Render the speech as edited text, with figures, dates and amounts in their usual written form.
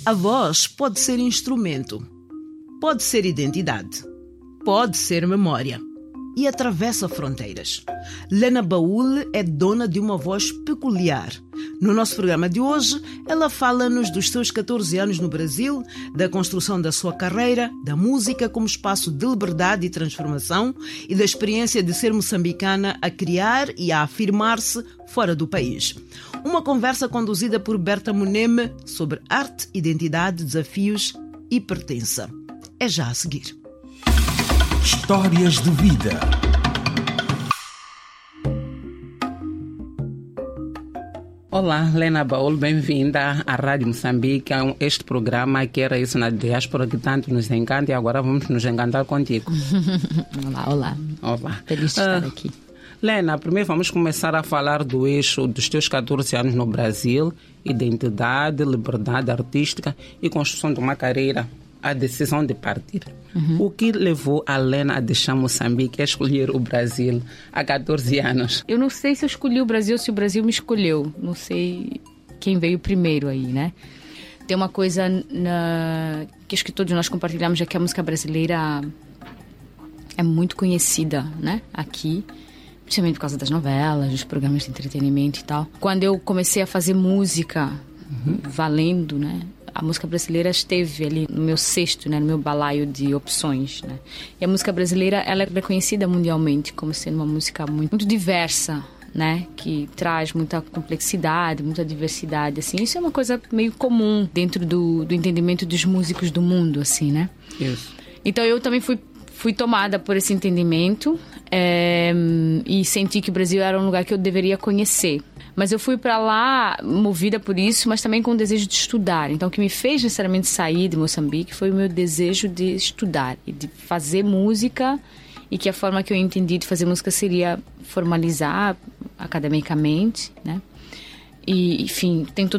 A voz pode ser instrumento, pode ser identidade, pode ser memória e atravessa fronteiras. Lena Baúl é dona de uma voz peculiar. No nosso programa de hoje, ela fala-nos dos seus 14 anos no Brasil, da construção da sua carreira, da música como espaço de liberdade e transformação e da experiência de ser moçambicana a criar e a afirmar-se fora do país. Uma conversa conduzida por Berta Moneme sobre arte, identidade, desafios e pertença. É já a seguir. Histórias de vida. Olá, Lena Baúl, bem-vinda à Rádio Moçambique, a este programa que era isso na diáspora que tanto nos encanta e agora vamos nos encantar contigo. Olá. Feliz de estar aqui. Lena, primeiro vamos começar a falar do eixo dos teus 14 anos no Brasil, identidade, liberdade artística e construção de uma carreira. A decisão de partir. O que levou a Lena a deixar Moçambique a escolher o Brasil há 14 anos? Eu não sei se eu escolhi o Brasil ou se o Brasil me escolheu. Não sei quem veio primeiro aí, né? Tem uma coisa que acho que todos nós compartilhamos, é que a música brasileira é muito conhecida, né? Aqui, principalmente por causa das novelas, dos programas de entretenimento e tal. Quando eu comecei a fazer música, valendo, né? A música brasileira esteve ali no meu cesto, né, no meu balaio de opções, né? E a música brasileira, ela é reconhecida mundialmente como sendo uma música muito diversa, né? Que traz muita complexidade, muita diversidade, assim. Isso é uma coisa meio comum dentro do entendimento dos músicos do mundo, assim, né? Isso. Então eu também fui tomada por esse entendimento e senti que o Brasil era um lugar que eu deveria conhecer. Mas eu fui para lá movida por isso, mas também com o desejo de estudar. Então, o que me fez necessariamente sair de Moçambique foi o meu desejo de estudar e de fazer música, e que a forma que eu entendi de fazer música seria formalizar academicamente, né? E, enfim, tem